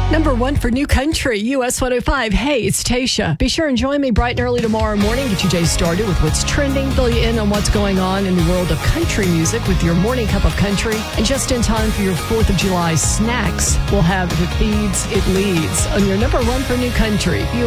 Number one for New Country, US 105. Hey, it's Tasha. Be sure and join me bright and early tomorrow morning. Get your day started with what's trending, fill you in on what's going on in the world of country music with your morning cup of country. And just in time for your 4th of July snacks, we'll have If It Feeds, It Leads on your number one for New Country.